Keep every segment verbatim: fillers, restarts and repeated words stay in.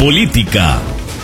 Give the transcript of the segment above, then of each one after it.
política.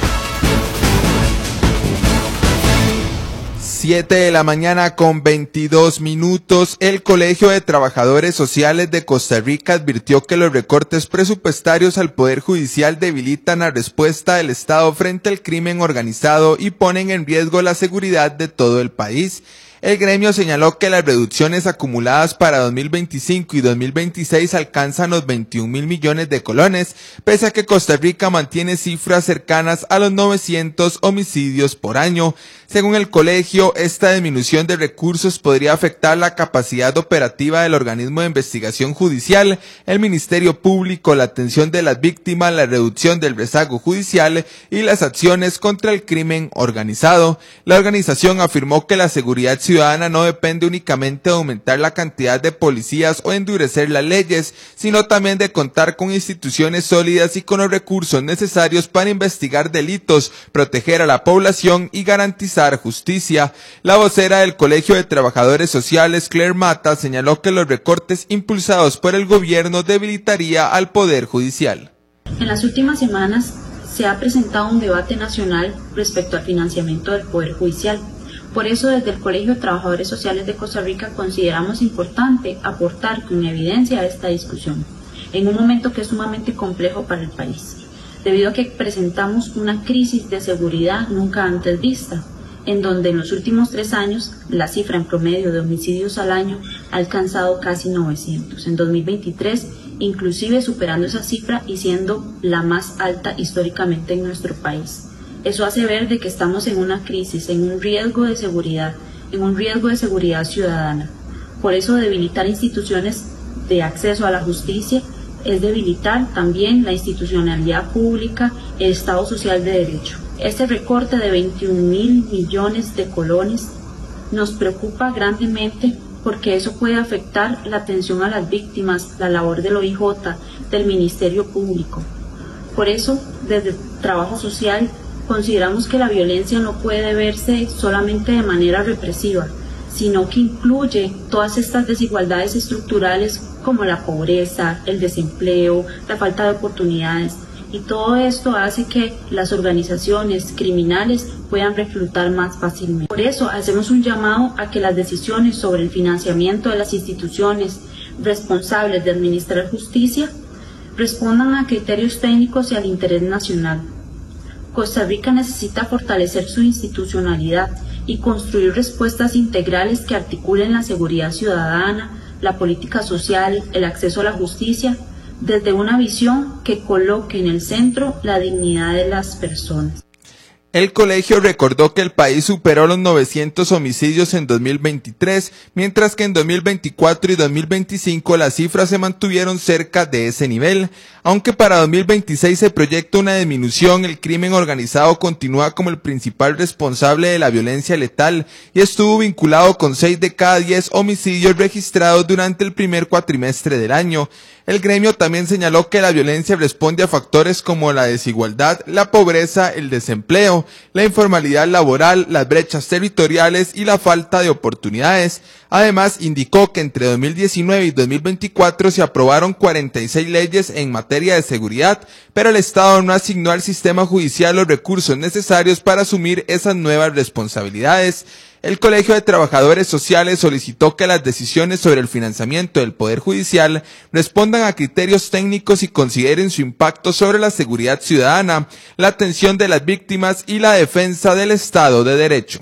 siete de la mañana con veintidós minutos. El Colegio de Trabajadores Sociales de Costa Rica advirtió que los recortes presupuestarios al Poder Judicial debilitan la respuesta del Estado frente al crimen organizado y ponen en riesgo la seguridad de todo el país. El gremio señaló que las reducciones acumuladas para dos mil veinticinco y dos mil veintiséis alcanzan los veintiún mil millones de colones, pese a que Costa Rica mantiene cifras cercanas a los novecientos homicidios por año. Según el colegio, esta disminución de recursos podría afectar la capacidad operativa del organismo de investigación judicial, el Ministerio Público, la atención de las víctimas, la reducción del rezago judicial y las acciones contra el crimen organizado. La organización afirmó que la seguridad ciudadana no depende únicamente de aumentar la cantidad de policías o endurecer las leyes, sino también de contar con instituciones sólidas y con los recursos necesarios para investigar delitos, proteger a la población y garantizar justicia. La vocera del Colegio de Trabajadores Sociales, Claire Mata, señaló que los recortes impulsados por el gobierno debilitaría al Poder Judicial. En las últimas semanas se ha presentado un debate nacional respecto al financiamiento del Poder Judicial. Por eso, desde el Colegio de Trabajadores Sociales de Costa Rica consideramos importante aportar con evidencia a esta discusión, en un momento que es sumamente complejo para el país, debido a que presentamos una crisis de seguridad nunca antes vista, en donde en los últimos tres años la cifra en promedio de homicidios al año ha alcanzado casi novecientos, en dos mil veintitrés inclusive superando esa cifra y siendo la más alta históricamente en nuestro país. Eso hace ver de que estamos en una crisis, en un riesgo de seguridad, en un riesgo de seguridad ciudadana. Por eso debilitar instituciones de acceso a la justicia es debilitar también la institucionalidad pública, el Estado social de derecho. Este recorte de veintiún mil millones de colones nos preocupa grandemente porque eso puede afectar la atención a las víctimas, la labor del O I J, del Ministerio Público. Por eso, desde el trabajo social, consideramos que la violencia no puede verse solamente de manera represiva, sino que incluye todas estas desigualdades estructurales como la pobreza, el desempleo, la falta de oportunidades, y todo esto hace que las organizaciones criminales puedan reclutar más fácilmente. Por eso hacemos un llamado a que las decisiones sobre el financiamiento de las instituciones responsables de administrar justicia respondan a criterios técnicos y al interés nacional. Costa Rica necesita fortalecer su institucionalidad y construir respuestas integrales que articulen la seguridad ciudadana, la política social, el acceso a la justicia, desde una visión que coloque en el centro la dignidad de las personas. El colegio recordó que el país superó los novecientos homicidios en dos mil veintitrés, mientras que en dos mil veinticuatro y dos mil veinticinco las cifras se mantuvieron cerca de ese nivel. Aunque para dos mil veintiséis se proyecta una disminución, el crimen organizado continúa como el principal responsable de la violencia letal y estuvo vinculado con seis de cada diez homicidios registrados durante el primer cuatrimestre del año. El gremio también señaló que la violencia responde a factores como la desigualdad, la pobreza, el desempleo, la informalidad laboral, las brechas territoriales y la falta de oportunidades. Además, indicó que entre dos mil diecinueve y dos mil veinticuatro se aprobaron cuarenta y seis leyes en materia de seguridad, pero el Estado no asignó al sistema judicial los recursos necesarios para asumir esas nuevas responsabilidades. El Colegio de Trabajadores Sociales solicitó que las decisiones sobre el financiamiento del Poder Judicial respondan a criterios técnicos y consideren su impacto sobre la seguridad ciudadana, la atención de las víctimas y la defensa del Estado de Derecho.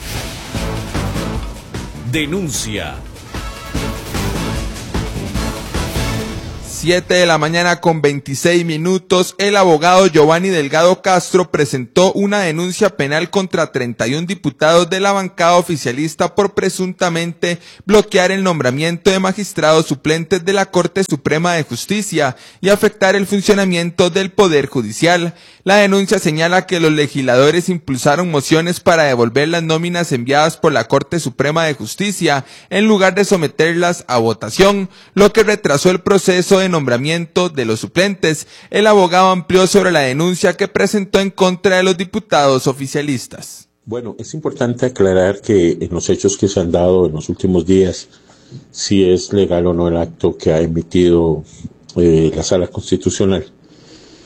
Denuncia. siete de la mañana con veintiséis minutos, el abogado Giovanni Delgado Castro presentó una denuncia penal contra treinta y un diputados de la bancada oficialista por presuntamente bloquear el nombramiento de magistrados suplentes de la Corte Suprema de Justicia y afectar el funcionamiento del Poder Judicial. La denuncia señala que los legisladores impulsaron mociones para devolver las nóminas enviadas por la Corte Suprema de Justicia en lugar de someterlas a votación, lo que retrasó el proceso de nombramiento de los suplentes. El abogado amplió sobre la denuncia que presentó en contra de los diputados oficialistas. Bueno, es importante aclarar que en los hechos que se han dado en los últimos días, si es legal o no el acto que ha emitido eh, la Sala Constitucional.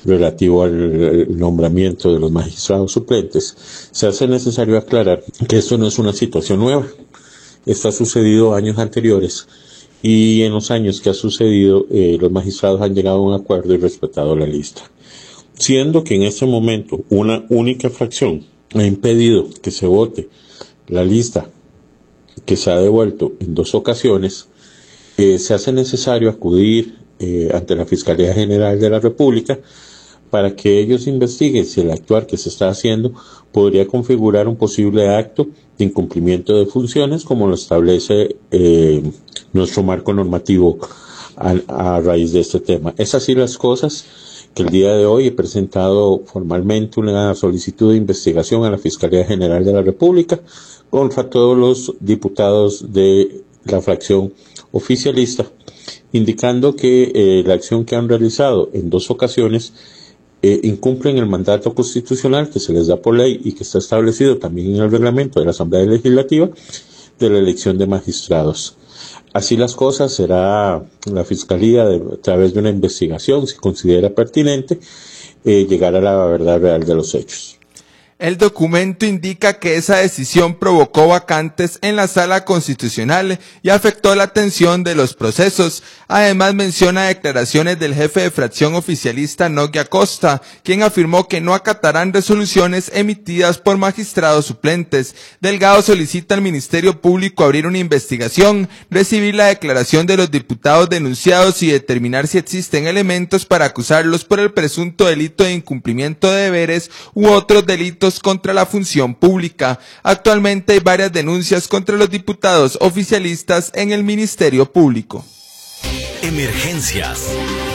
relativo al nombramiento de los magistrados suplentes, se hace necesario aclarar que esto no es una situación nueva. Esto ha sucedido años anteriores y en los años que ha sucedido eh, los magistrados han llegado a un acuerdo y respetado la lista. Siendo que en este momento una única fracción ha impedido que se vote la lista que se ha devuelto en dos ocasiones, eh, se hace necesario acudir eh, ante la Fiscalía General de la República para que ellos investiguen si el actuar que se está haciendo podría configurar un posible acto de incumplimiento de funciones como lo establece eh, nuestro marco normativo a, a raíz de este tema. Es así las cosas que el día de hoy he presentado formalmente una solicitud de investigación a la Fiscalía General de la República contra todos los diputados de la fracción oficialista, indicando que eh, la acción que han realizado en dos ocasiones eh, incumplen el mandato constitucional que se les da por ley y que está establecido también en el reglamento de la Asamblea Legislativa de la elección de magistrados. Así las cosas, será la Fiscalía, de, a través de una investigación, si considera pertinente, eh, llegar a la verdad real de los hechos. El documento indica que esa decisión provocó vacantes en la Sala Constitucional y afectó la atención de los procesos. Además menciona declaraciones del jefe de fracción oficialista Nogui Acosta, quien afirmó que no acatarán resoluciones emitidas por magistrados suplentes. Delgado solicita al Ministerio Público abrir una investigación, recibir la declaración de los diputados denunciados y determinar si existen elementos para acusarlos por el presunto delito de incumplimiento de deberes u otros delitos contra la función pública. Actualmente hay varias denuncias contra los diputados oficialistas en el Ministerio Público. Emergencias.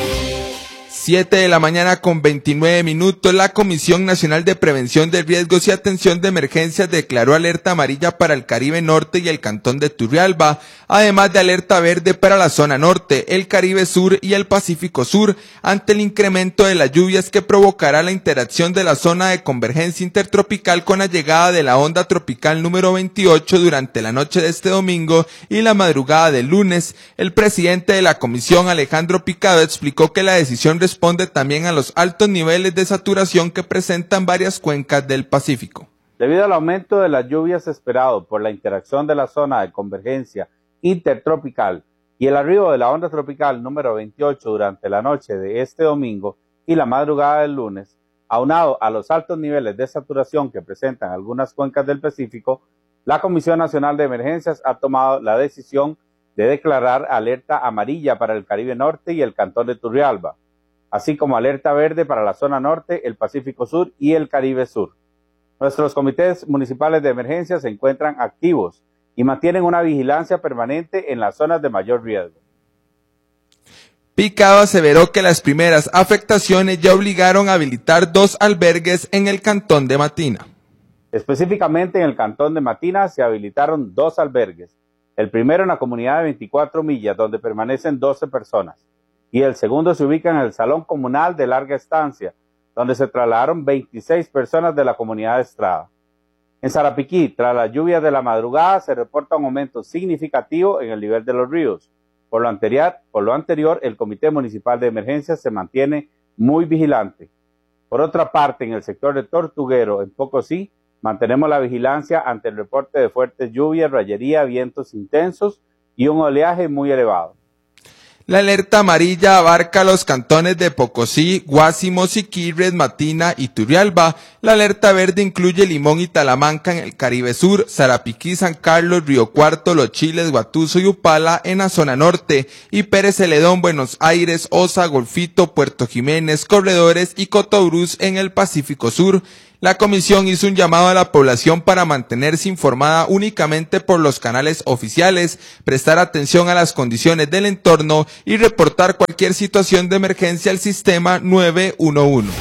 siete de la mañana con veintinueve minutos, la Comisión Nacional de Prevención de Riesgos y Atención de Emergencias declaró alerta amarilla para el Caribe Norte y el Cantón de Turrialba, además de alerta verde para la zona norte, el Caribe Sur y el Pacífico Sur, ante el incremento de las lluvias que provocará la interacción de la zona de convergencia intertropical con la llegada de la onda tropical número veintiocho durante la noche de este domingo y la madrugada del lunes. El presidente de la Comisión, Alejandro Picado, explicó que la decisión responde también a los altos niveles de saturación que presentan varias cuencas del Pacífico. Debido al aumento de las lluvias esperado por la interacción de la zona de convergencia intertropical y el arribo de la onda tropical número veintiocho durante la noche de este domingo y la madrugada del lunes, aunado a los altos niveles de saturación que presentan algunas cuencas del Pacífico, la Comisión Nacional de Emergencias ha tomado la decisión de declarar alerta amarilla para el Caribe Norte y el Cantón de Turrialba, así como alerta verde para la zona norte, el Pacífico Sur y el Caribe Sur. Nuestros comités municipales de emergencia se encuentran activos y mantienen una vigilancia permanente en las zonas de mayor riesgo. Picado aseveró que las primeras afectaciones ya obligaron a habilitar dos albergues en el Cantón de Matina. Específicamente en el Cantón de Matina se habilitaron dos albergues, el primero en la comunidad de veinticuatro millas, donde permanecen doce personas, y el segundo se ubica en el Salón Comunal de Larga Estancia, donde se trasladaron veintiséis personas de la comunidad de Estrada. En Sarapiquí, tras las lluvias de la madrugada, se reporta un aumento significativo en el nivel de los ríos. Por lo anterior, por lo anterior, el Comité Municipal de Emergencias se mantiene muy vigilante. Por otra parte, en el sector de Tortuguero, en Pocosí, mantenemos la vigilancia ante el reporte de fuertes lluvias, rayería, vientos intensos y un oleaje muy elevado. La alerta amarilla abarca los cantones de Pocosí, Guásimo, Siquirres, Matina y Turrialba. La alerta verde incluye Limón y Talamanca en el Caribe Sur, Sarapiquí, San Carlos, Río Cuarto, Los Chiles, Guatuso y Upala en la zona norte, y Pérez Celedón, Buenos Aires, Osa, Golfito, Puerto Jiménez, Corredores y Cotobruz en el Pacífico Sur. La comisión hizo un llamado a la población para mantenerse informada únicamente por los canales oficiales, prestar atención a las condiciones del entorno y reportar cualquier situación de emergencia al sistema nueve uno uno.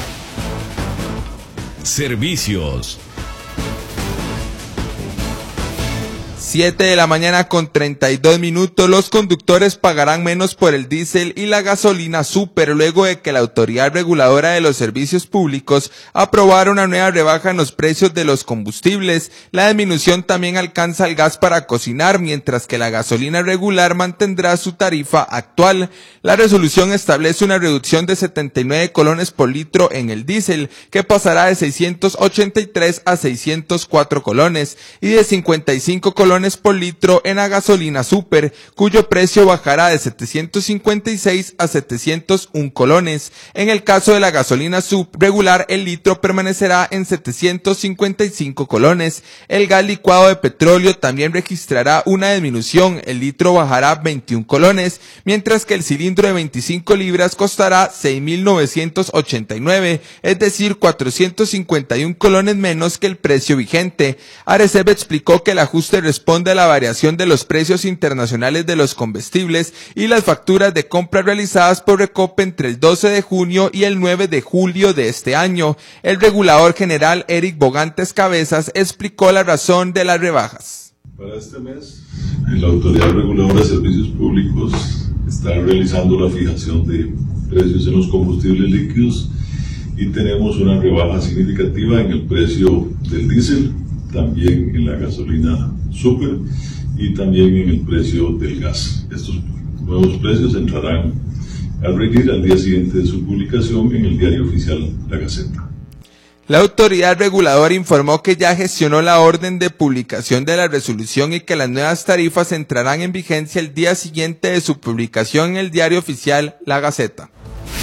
Servicios. siete de la mañana con treinta y dos minutos, los conductores pagarán menos por el diésel y la gasolina súper luego de que la Autoridad Reguladora de los Servicios Públicos aprobara una nueva rebaja en los precios de los combustibles. La disminución también alcanza el gas para cocinar, mientras que la gasolina regular mantendrá su tarifa actual. La resolución establece una reducción de setenta y nueve colones por litro en el diésel, que pasará de seiscientos ochenta y tres a seiscientos cuatro colones, y de cincuenta y cinco colones por litro en la gasolina super, cuyo precio bajará de setecientos cincuenta y seis a setecientos uno colones. En el caso de la gasolina sub regular, el litro permanecerá en setecientos cincuenta y cinco colones. El gas licuado de petróleo también registrará una disminución, el litro bajará veintiún colones, mientras que el cilindro de veinticinco libras costará seis mil novecientos ochenta y nueve, es decir, cuatrocientos cincuenta y uno colones menos que el precio vigente. Arecep explicó que el ajuste responde a la variación de los precios internacionales de los combustibles y las facturas de compra realizadas por Recope entre el doce de junio y el nueve de julio de este año. El regulador general Eric Bogantes Cabezas explicó la razón de las rebajas. Para este mes, la Autoridad Reguladora de Servicios Públicos está realizando la fijación de precios en los combustibles líquidos y tenemos una rebaja significativa en el precio del diésel, también en la gasolina super y también en el precio del gas. Estos nuevos precios entrarán a regir al día siguiente de su publicación en el diario oficial La Gaceta. La autoridad reguladora informó que ya gestionó la orden de publicación de la resolución y que las nuevas tarifas entrarán en vigencia el día siguiente de su publicación en el diario oficial La Gaceta.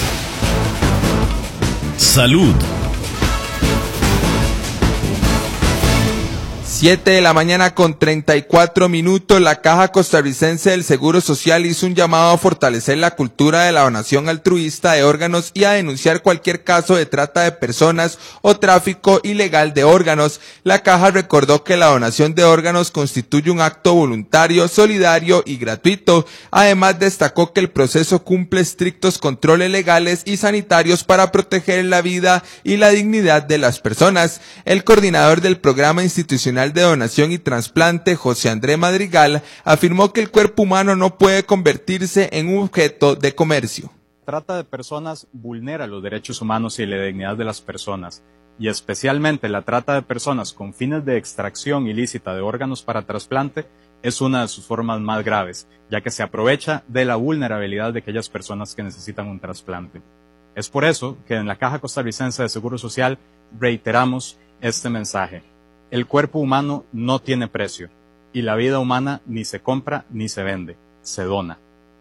Salud. siete de la mañana con treinta y cuatro minutos, la Caja Costarricense del Seguro Social hizo un llamado a fortalecer la cultura de la donación altruista de órganos y a denunciar cualquier caso de trata de personas o tráfico ilegal de órganos. La Caja recordó que la donación de órganos constituye un acto voluntario, solidario y gratuito. Además, destacó que el proceso cumple estrictos controles legales y sanitarios para proteger la vida y la dignidad de las personas. El coordinador del programa institucional de Donación y Trasplante, José Andrés Madrigal, afirmó que el cuerpo humano no puede convertirse en un objeto de comercio. Trata de personas vulnera los derechos humanos y la dignidad de las personas, y especialmente la trata de personas con fines de extracción ilícita de órganos para trasplante es una de sus formas más graves, ya que se aprovecha de la vulnerabilidad de aquellas personas que necesitan un trasplante. Es por eso que en la Caja Costarricense de Seguro Social reiteramos este mensaje. El cuerpo humano no tiene precio y la vida humana ni se compra ni se vende, se dona.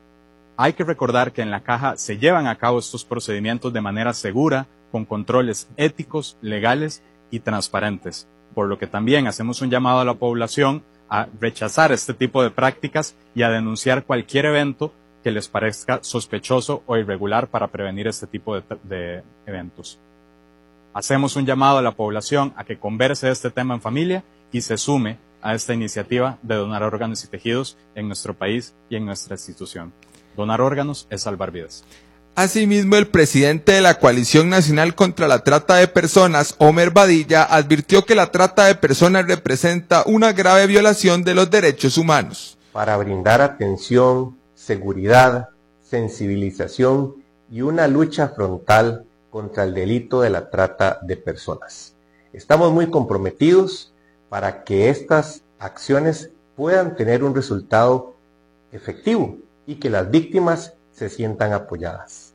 Hay que recordar que en la Caja se llevan a cabo estos procedimientos de manera segura, con controles éticos, legales y transparentes, por lo que también hacemos un llamado a la población a rechazar este tipo de prácticas y a denunciar cualquier evento que les parezca sospechoso o irregular para prevenir este tipo de, de eventos. Hacemos un llamado a la población a que converse este tema en familia y se sume a esta iniciativa de donar órganos y tejidos en nuestro país y en nuestra institución. Donar órganos es salvar vidas. Asimismo, el presidente de la Coalición Nacional contra la Trata de Personas, Omer Badilla, advirtió que la trata de personas representa una grave violación de los derechos humanos. Para brindar atención, seguridad, sensibilización y una lucha frontal contra el delito de la trata de personas. Estamos muy comprometidos para que estas acciones puedan tener un resultado efectivo y que las víctimas se sientan apoyadas.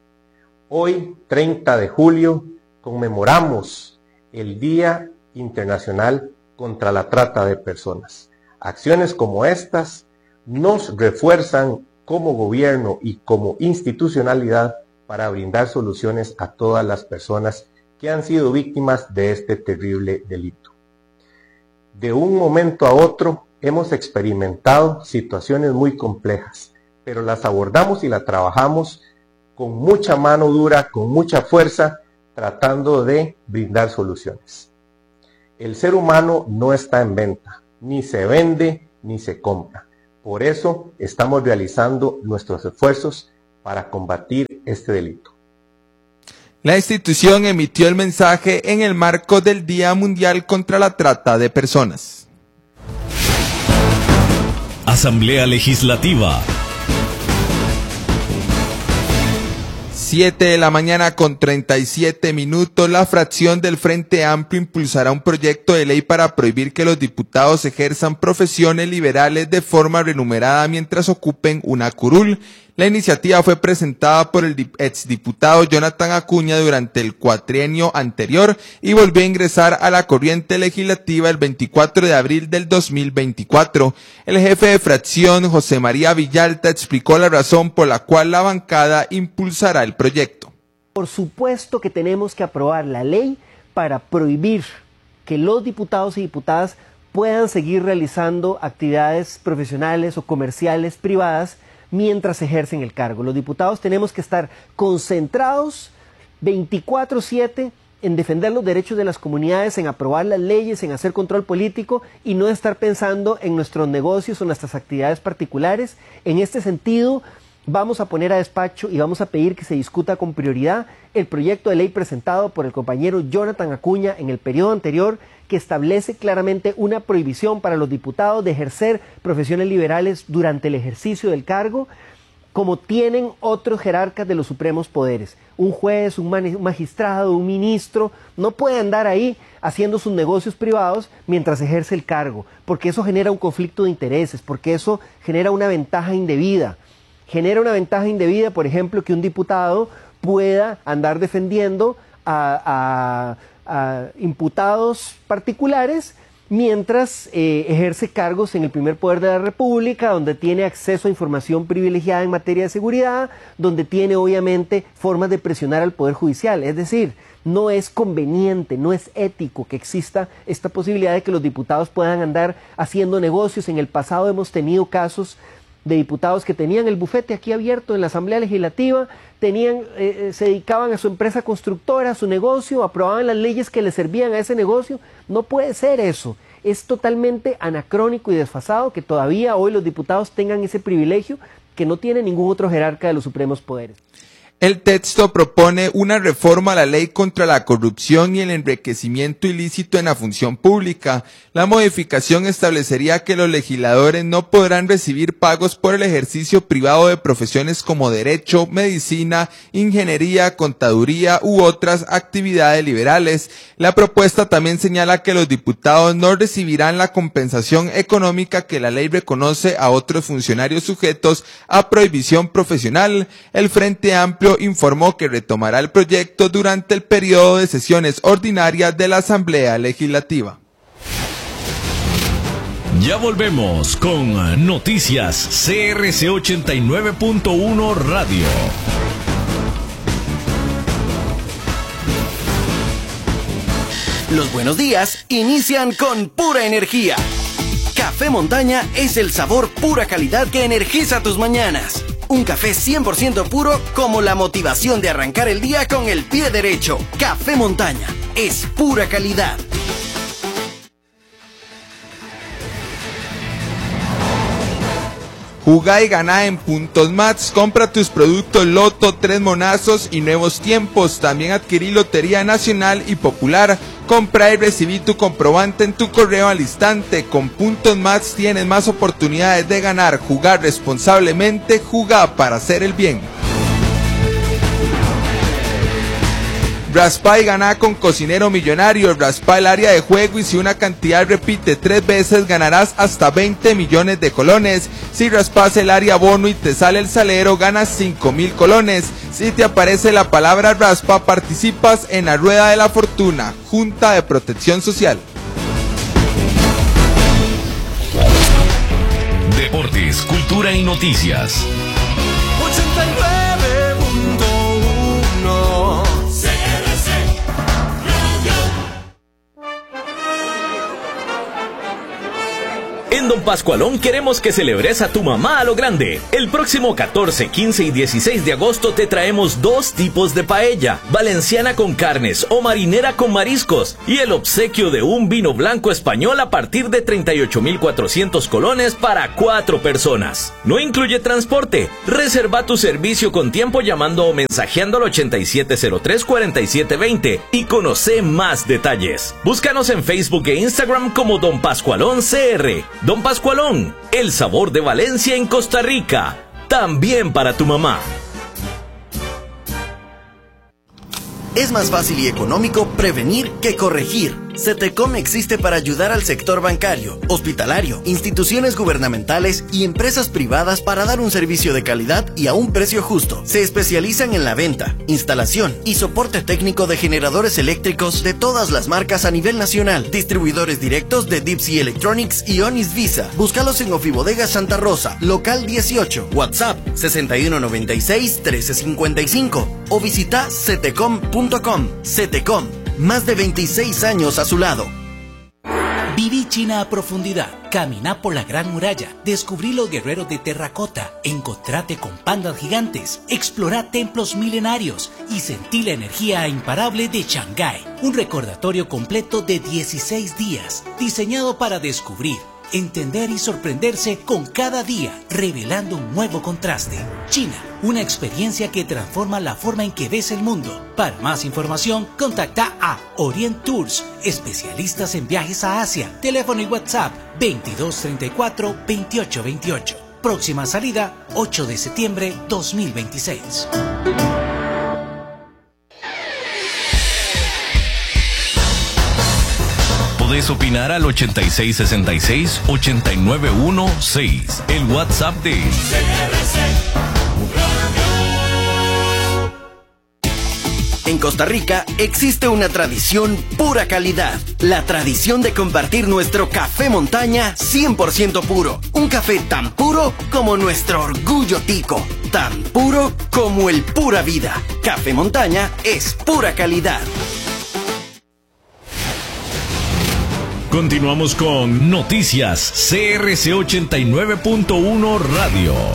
Hoy, treinta de julio, conmemoramos el Día Internacional contra la Trata de Personas. Acciones como estas nos refuerzan como gobierno y como institucionalidad para brindar soluciones a todas las personas que han sido víctimas de este terrible delito. De un momento a otro hemos experimentado situaciones muy complejas, pero las abordamos y las trabajamos con mucha mano dura, con mucha fuerza, tratando de brindar soluciones. El ser humano no está en venta, ni se vende, ni se compra. Por eso estamos realizando nuestros esfuerzos para combatir este delito. La institución emitió el mensaje en el marco del Día Mundial contra la Trata de Personas. Asamblea Legislativa. siete de la mañana con treinta y siete minutos, la fracción del Frente Amplio impulsará un proyecto de ley para prohibir que los diputados ejerzan profesiones liberales de forma remunerada mientras ocupen una curul. La iniciativa fue presentada por el exdiputado Jonathan Acuña durante el cuatrienio anterior y volvió a ingresar a la corriente legislativa el veinticuatro de abril del dos mil veinticuatro. El jefe de fracción, José María Villalta, explicó la razón por la cual la bancada impulsará el proyecto. Por supuesto que tenemos que aprobar la ley para prohibir que los diputados y diputadas puedan seguir realizando actividades profesionales o comerciales privadas mientras ejercen el cargo. Los diputados tenemos que estar concentrados veinticuatro siete en defender los derechos de las comunidades, en aprobar las leyes, en hacer control político y no estar pensando en nuestros negocios o nuestras actividades particulares. En este sentido, vamos a poner a despacho y vamos a pedir que se discuta con prioridad el proyecto de ley presentado por el compañero Jonathan Acuña en el periodo anterior, que establece claramente una prohibición para los diputados de ejercer profesiones liberales durante el ejercicio del cargo, como tienen otros jerarcas de los supremos poderes. Un juez, un magistrado, un ministro, no puede andar ahí haciendo sus negocios privados mientras ejerce el cargo, porque eso genera un conflicto de intereses, porque eso genera una ventaja indebida. Genera una ventaja indebida, por ejemplo, que un diputado pueda andar defendiendo a... a a imputados particulares mientras eh, ejerce cargos en el primer poder de la República, donde tiene acceso a información privilegiada en materia de seguridad, donde tiene obviamente formas de presionar al Poder Judicial. Es decir, no es conveniente, no es ético que exista esta posibilidad de que los diputados puedan andar haciendo negocios. En el pasado hemos tenido casos de diputados que tenían el bufete aquí abierto en la Asamblea Legislativa, tenían, eh, se dedicaban a su empresa constructora, a su negocio, aprobaban las leyes que les servían a ese negocio. No puede ser eso. Es totalmente anacrónico y desfasado que todavía hoy los diputados tengan ese privilegio que no tiene ningún otro jerarca de los supremos poderes. El texto propone una reforma a la ley contra la corrupción y el enriquecimiento ilícito en la función pública. La modificación establecería que los legisladores no podrán recibir pagos por el ejercicio privado de profesiones como derecho, medicina, ingeniería, contaduría u otras actividades liberales. La propuesta también señala que los diputados no recibirán la compensación económica que la ley reconoce a otros funcionarios sujetos a prohibición profesional. El Frente Amplio informó que retomará el proyecto durante el periodo de sesiones ordinarias de la Asamblea Legislativa. Ya volvemos con Noticias C R C ochenta y nueve punto uno Radio. Los buenos días inician con pura energía. Café Montaña es el sabor pura calidad que energiza tus mañanas. Un café cien por ciento puro como la motivación de arrancar el día con el pie derecho. Café Montaña es pura calidad. Jugá y ganá en Puntos Mats. Compra tus productos Loto, Tres Monazos y Nuevos Tiempos. También adquirí Lotería Nacional y Popular. Compra y recibí tu comprobante en tu correo al instante. Con Puntos Mats tienes más oportunidades de ganar. Jugar responsablemente, jugá para hacer el bien. Raspa y ganá con Cocinero Millonario. Raspa el área de juego y si una cantidad repite tres veces ganarás hasta veinte millones de colones. Si raspas el área bono y te sale el salero ganas cinco mil colones. Si te aparece la palabra raspa participas en la Rueda de la Fortuna. Junta de Protección Social. Deportes, cultura y noticias. ochenta y nueve punto uno C R C Radio. En Don Pascualón queremos que celebres a tu mamá a lo grande. El próximo catorce, quince y dieciséis de agosto te traemos dos tipos de paella, valenciana con carnes o marinera con mariscos, y el obsequio de un vino blanco español a partir de treinta y ocho mil cuatrocientos colones para cuatro personas. No incluye transporte. Reserva tu servicio con tiempo llamando o mensajeando al ochenta y siete cero tres, cuarenta y siete veinte y conoce más detalles. Búscanos en Facebook e Instagram como Don Pascualón C R. Don Don Pascualón, el sabor de Valencia en Costa Rica, también para tu mamá. Es más fácil y económico prevenir que corregir. CETECOM existe para ayudar al sector bancario, hospitalario, instituciones gubernamentales y empresas privadas para dar un servicio de calidad y a un precio justo. Se especializan en la venta, instalación y soporte técnico de generadores eléctricos de todas las marcas a nivel nacional. Distribuidores directos de Deep Sea Electronics y Onis Visa. Búscalos en Ofibodega Santa Rosa, local dieciocho, WhatsApp sesenta y uno noventa y seis trece cincuenta y cinco o visita cetecom punto com. CETECOM, más de veintiséis años a su lado. Viví China a profundidad, caminá por la Gran Muralla, descubrí los guerreros de terracota, encontrate con pandas gigantes, explorá templos milenarios y sentí la energía imparable de Shanghái. Un recordatorio completo de dieciséis días, diseñado para descubrir, entender y sorprenderse con cada día, revelando un nuevo contraste. China, una experiencia que transforma la forma en que ves el mundo. Para más información, contacta a Orient Tours, especialistas en viajes a Asia. Teléfono y WhatsApp veintidós treinta y cuatro veintiocho veintiocho. Próxima salida, ocho de septiembre dos mil veintiséis. Podés opinar al ochenta y seis sesenta y seis ochenta y nueve dieciséis, el WhatsApp de C R C En Costa Rica existe una tradición pura calidad, la tradición de compartir nuestro café montaña cien por ciento puro, un café tan puro como nuestro orgullo tico, tan puro como el pura vida. Café montaña es pura calidad. Continuamos con Noticias C R C ochenta y nueve punto uno Radio.